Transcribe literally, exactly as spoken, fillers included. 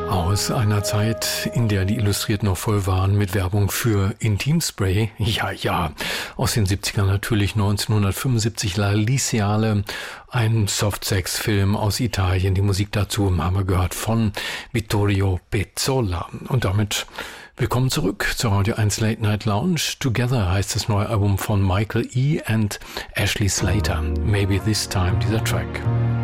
Aus einer Zeit, in der die Illustrierten noch voll waren mit Werbung für Intimspray. Ja, ja, aus den siebzigern natürlich, neunzehnhundertfünfundsiebzig La Liceale, ein Softsex-Film aus Italien. Die Musik dazu haben wir gehört von Vittorio Pezzola. Und damit willkommen zurück zur Radio eins Late Night Lounge. Together heißt das neue Album von Michael E. and Ashley Slater. Maybe This Time, dieser Track.